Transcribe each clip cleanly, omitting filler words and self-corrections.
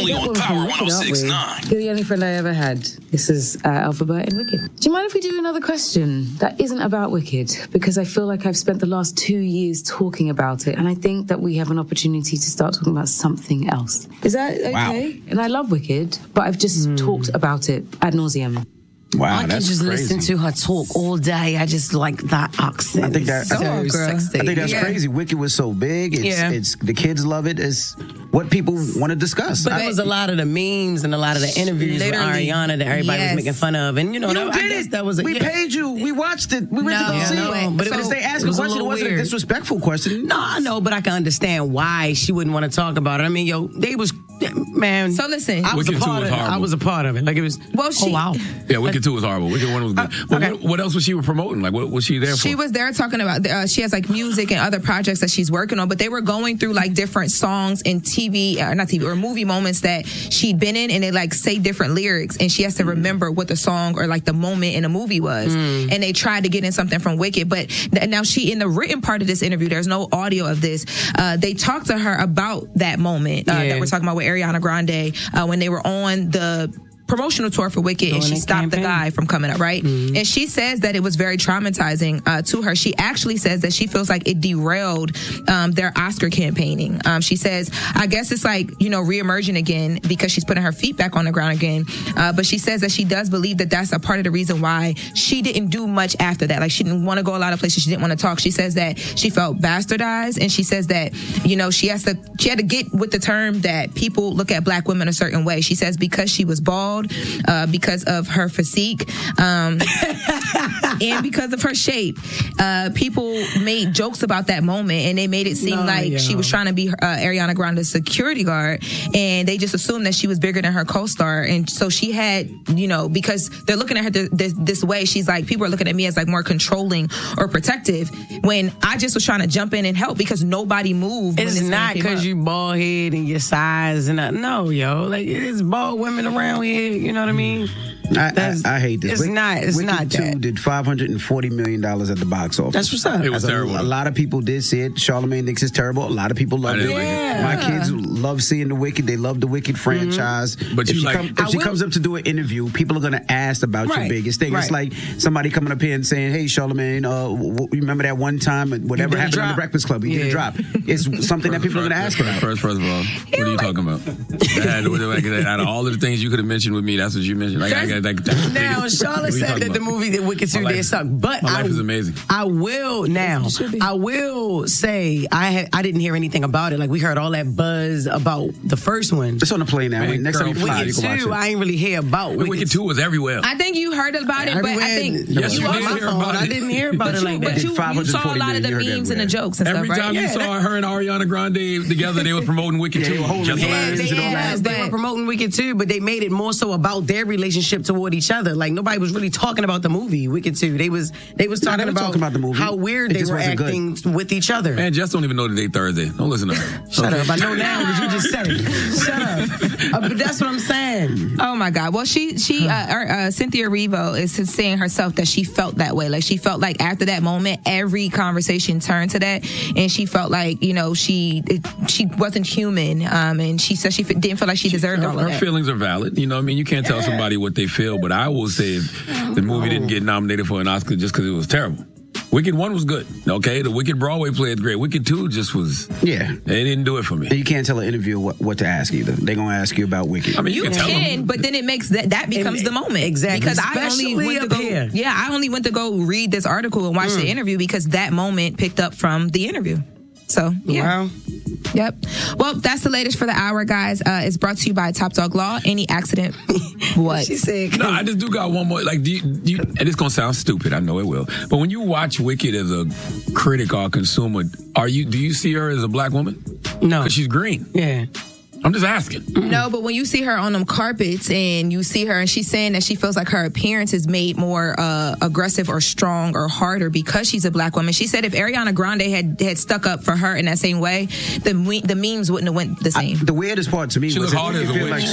Only on Power 106.9. You're the only friend I ever had. This is Alphabet and Wicked. Do you mind if we do another question that isn't about Wicked? Because I feel like I've spent the last 2 years talking about it, and I think that we have an opportunity to start talking about something else. Is that okay? Wow. And I love Wicked, but I've just talked about it ad nauseum. Wow, I can that's just crazy. listen to her talk all day. I just like that accent. I think that- It's so I sexy. I think that's crazy. Wicked was so big. It's the kids love it. It's what people want to discuss. But there was a lot of the memes and a lot of the interviews with Ariana that everybody was making fun of. And, I guess that was we paid you. We watched it. We went to go see it. But if they asked a question, it wasn't a disrespectful question. No, I know, but I can understand why she wouldn't want to talk about it. I mean, they was, man. So listen. I was a Wicked 2 part was of it. horrible. I was a part of it. Like it was, oh, wow. Yeah, Wicked 2 was horrible. Wicked 1 was good. What else was she promoting? Like, what was she there for? She was there talking about, she has like music and other projects that she's working on, but they were going through like different songs and or movie moments that she'd been in, and they like say different lyrics, and she has to remember what the song or like the moment in a movie was. And they tried to get in something from Wicked, but now in the written part of this interview, there's no audio of this. They talked to her about that moment that we're talking about with Ariana Grande when they were on the promotional tour for Wicked, and she stopped the guy from coming up, right? And she says that it was very traumatizing to her. She actually says that she feels like it derailed their Oscar campaigning. She says, I guess it's like, reemerging again because she's putting her feet back on the ground again. But she says that she does believe that that's a part of the reason why she didn't do much after that. Like, she didn't want to go a lot of places. She didn't want to talk. She says that she felt bastardized, and she says that, she had to get with the term that people look at black women a certain way. She says because she was bald, because of her physique, and because of her shape, people made jokes about that moment, and they made it seem like she was trying to be Ariana Grande's security guard, and they just assumed that she was bigger than her co-star. And so she had, because they're looking at her this way, she's like, people are looking at me as like more controlling or protective, when I just was trying to jump in and help because nobody moved. It's not because you bald head and your size and no, like it's bald women around here. You know what I mean? I hate this. It's not Wicked 2 that. did $540 million at the box office. That's what's up. It was terrible. A lot of people did see it. Charlamagne thinks it's terrible. A lot of people love it. Yeah. My kids love seeing the Wicked. They love the Wicked franchise. But if she comes up to do an interview, people are going to ask about your biggest thing. It's like somebody coming up here and saying, "Hey, Charlamagne, remember that one time whatever happened on the Breakfast Club? You did a drop." It's something that people are going to ask about. First of all, what are you talking about? Out of all of the things you could have mentioned with me, that's what you mentioned. Now, Charlotte said that the movie that Wicked 2 did suck, but my life is amazing. I will say I didn't hear anything about it. Like, we heard all that buzz about the first one. It's on the plane now. Next time you fly, you can watch it. I ain't really hear about Wicked 2 was everywhere. I think you heard about it, but I think yes, you did hear about it. I didn't hear about it like that. But you saw a lot of the memes and the jokes and Every stuff, right? time you saw her and Ariana Grande together, they were promoting Wicked 2. They were promoting Wicked 2, but they made it more so about their relationship toward each other. Like, nobody was really talking about the movie Wicked 2. They was talking about the movie. how weird they were acting with each other. Man, just don't even know the day Thursday. Don't listen to her. Shut up. I know now because you just said it. Shut up. But that's what I'm saying. Oh my God. Well, Cynthia Erivo is saying herself that she felt that way. Like, she felt like after that moment, every conversation turned to that, and she felt like, she wasn't human. And she said she didn't feel like she deserved all of that. Her feelings are valid. You can't tell somebody what they feel, but I will say the movie didn't get nominated for an Oscar just because it was terrible. Wicked 1 was good, okay? The Wicked Broadway play is great. Wicked 2 just was... Yeah. They didn't do it for me. You can't tell an interviewer what to ask either. They're going to ask you about Wicked. I mean, you can, but then it makes that becomes the moment. Exactly. Because Especially I only went to go read this article and watch the interview because that moment picked up from the interview. So, yeah. Wow. Yep. Well, that's the latest for the hour, guys. It's brought to you by Top Dog Law. Any accident? What? She said. No, I just do got one more. Like, do you, and it's going to sound stupid. I know it will. But when you watch Wicked as a critic or consumer, do you see her as a black woman? No. Because she's green. Yeah. I'm just asking. No, but when you see her on them carpets and you see her and she's saying that she feels like her appearance is made more aggressive or strong or harder because she's a black woman. She said if Ariana Grande had stuck up for her in that same way, the memes wouldn't have went the same. The weirdest part to me she was looked hard as a witch. Like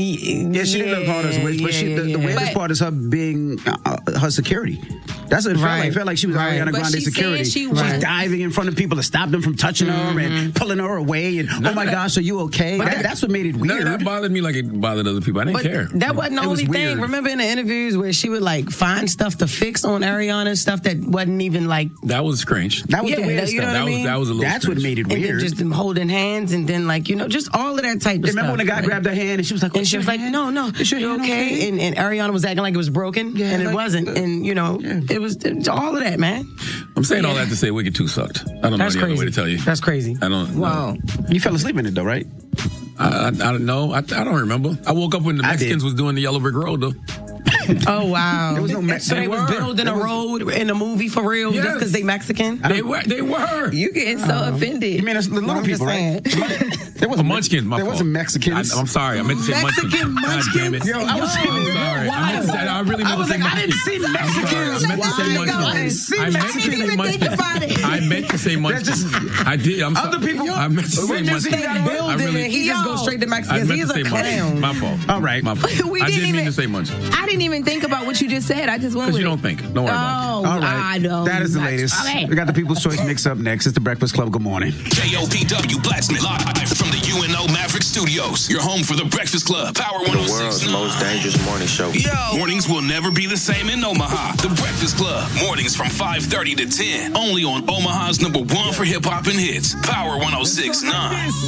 she did look hard as a witch, but the weirdest part is her being her security. That's what it felt like. It felt like she was Ariana Grande's security. She's diving in front of people to stop them from touching her and pulling her away. And oh my gosh, are you okay? That's what made it weird. None of that bothered me like it bothered other people. I didn't care. That wasn't the only thing. Remember in the interviews where she would like find stuff to fix on Ariana, stuff that wasn't even like. That was strange. That was the weird stuff. That was a little. That's strange. what made it weird. And then just them holding hands, and then like just all of that type of stuff. Remember when the guy grabbed her hand and she was like, no, you okay? And Ariana was acting like it was broken, and it wasn't. And it was all of that, man. I'm saying all that to say Wicked 2 sucked. I don't know any other way to tell you. That's crazy. I don't. Wow. You fell asleep in it though, right? I don't know. I don't remember. I woke up when the Mexicans was doing the Yellow Brick Road though. Oh wow! There was no Mexican. So they was building a road in a movie for real, just because they Mexican. They were. You getting so offended? You mean it's the little people, right? There was a Munchkin. There wasn't Mexicans. I'm sorry. I meant to say Mexican Munchkin. Yo, I was sorry. I really meant to say Munchkin. I didn't see Mexicans. I meant to say Munchkin. I didn't see Mexicans. I meant to say Munchkin. I did. I'm sorry. Other people. I meant to say Munchkin. He just goes straight to Mexicans. He's a clown. My fault. All right. My fault. I didn't mean to say Munchkin. I didn't even think about what you just said. I just went with you don't think. Don't worry about it. All right. I know. That is the latest. We got the People's Choice mix up next. It's the Breakfast Club. Good morning. KOPW Blacksmith live from the UNO Maverick Studios. Your home for the Breakfast Club. Power 106.9. The world's most dangerous morning show. Yo. Mornings will never be the same in Omaha. The Breakfast Club. Mornings from 5:30 to 10. Only on Omaha's #1 for hip hop and hits. Power 106.9.